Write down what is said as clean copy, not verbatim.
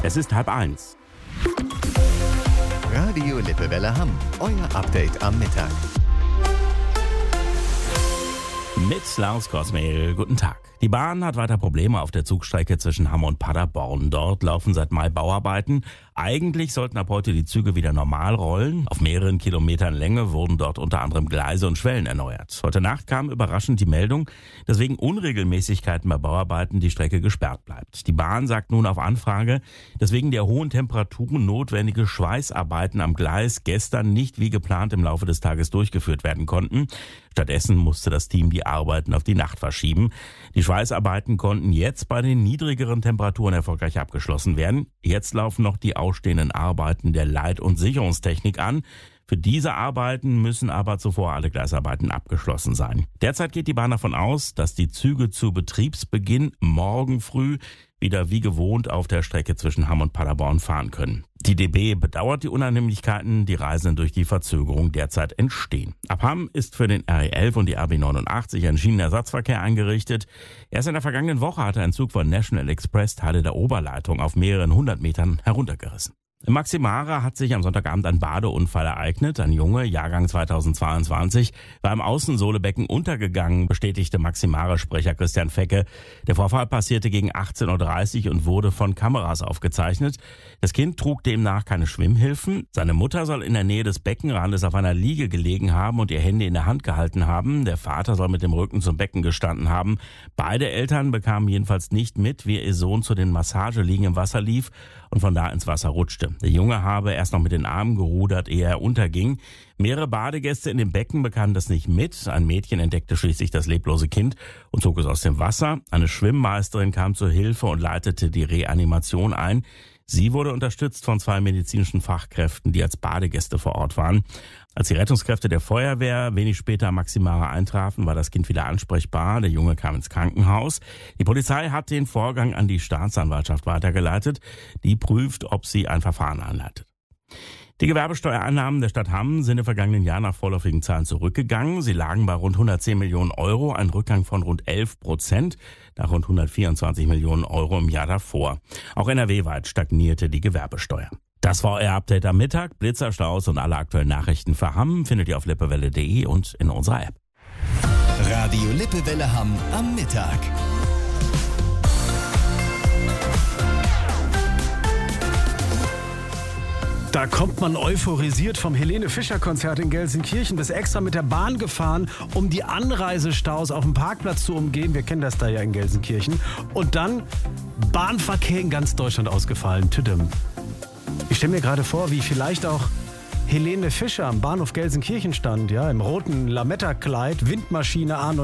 Es ist 12:30. Radio Lippewelle Hamm, euer Update am Mittag. Mit Lars Kosmehl, guten Tag. Die Bahn hat weiter Probleme auf der Zugstrecke zwischen Hamm und Paderborn. Dort laufen seit Mai Bauarbeiten. Eigentlich sollten ab heute die Züge wieder normal rollen. Auf mehreren Kilometern Länge wurden dort unter anderem Gleise und Schwellen erneuert. Heute Nacht kam überraschend die Meldung, dass wegen Unregelmäßigkeiten bei Bauarbeiten die Strecke gesperrt bleibt. Die Bahn sagt nun auf Anfrage, dass wegen der hohen Temperaturen notwendige Schweißarbeiten am Gleis gestern nicht wie geplant im Laufe des Tages durchgeführt werden konnten. Stattdessen musste das Team die Arbeiten auf die Nacht verschieben. Die Schweißarbeiten konnten jetzt bei den niedrigeren Temperaturen erfolgreich abgeschlossen werden. Jetzt laufen noch die ausstehenden Arbeiten der Leit- und Sicherungstechnik an. Für diese Arbeiten müssen aber zuvor alle Gleisarbeiten abgeschlossen sein. Derzeit geht die Bahn davon aus, dass die Züge zu Betriebsbeginn morgen früh wieder wie gewohnt auf der Strecke zwischen Hamm und Paderborn fahren können. Die DB bedauert die Unannehmlichkeiten, die Reisenden durch die Verzögerung derzeit entstehen. Ab Hamm ist für den RE11 und die RB 89 ein Schienenersatzverkehr eingerichtet. Erst in der vergangenen Woche hatte ein Zug von National Express Teile der Oberleitung auf mehreren 100 Metern heruntergerissen. Im Maximara hat sich am Sonntagabend ein Badeunfall ereignet. Ein Junge, Jahrgang 2022, war im Außensohlebecken untergegangen, bestätigte Maximara-Sprecher Christian Fecke. Der Vorfall passierte gegen 18:30 Uhr und wurde von Kameras aufgezeichnet. Das Kind trug demnach keine Schwimmhilfen. Seine Mutter soll in der Nähe des Beckenrandes auf einer Liege gelegen haben und ihr Handy in der Hand gehalten haben. Der Vater soll mit dem Rücken zum Becken gestanden haben. Beide Eltern bekamen jedenfalls nicht mit, wie ihr Sohn zu den Massageliegen im Wasser lief und von da ins Wasser rutschte. Der Junge habe erst noch mit den Armen gerudert, ehe er unterging. Mehrere Badegäste in dem Becken bekamen das nicht mit. Ein Mädchen entdeckte schließlich das leblose Kind und zog es aus dem Wasser. Eine Schwimmmeisterin kam zur Hilfe und leitete die Reanimation ein. Sie wurde unterstützt von 2 medizinischen Fachkräften, die als Badegäste vor Ort waren. Als die Rettungskräfte der Feuerwehr wenig später am Maximara eintrafen, war das Kind wieder ansprechbar. Der Junge kam ins Krankenhaus. Die Polizei hat den Vorgang an die Staatsanwaltschaft weitergeleitet. Die prüft, ob sie ein Verfahren einleitet. Die Gewerbesteuereinnahmen der Stadt Hamm sind im vergangenen Jahr nach vorläufigen Zahlen zurückgegangen. Sie lagen bei rund 110 Millionen Euro, ein Rückgang von rund 11%, nach rund 124 Millionen Euro im Jahr davor. Auch NRW-weit stagnierte die Gewerbesteuer. Das war euer Update am Mittag. Blitzer, Staus und alle aktuellen Nachrichten für Hamm findet ihr auf lippewelle.de und in unserer App. Radio Lippewelle Hamm am Mittag. Da kommt man euphorisiert vom Helene-Fischer-Konzert in Gelsenkirchen bis extra mit der Bahn gefahren, um die Anreisestaus auf dem Parkplatz zu umgehen. Wir kennen das da ja in Gelsenkirchen. Und dann Bahnverkehr in ganz Deutschland ausgefallen. Tüdem. Ich stelle mir gerade vor, wie vielleicht auch Helene Fischer am Bahnhof Gelsenkirchen stand, ja, im roten Lametta-Kleid, Windmaschine an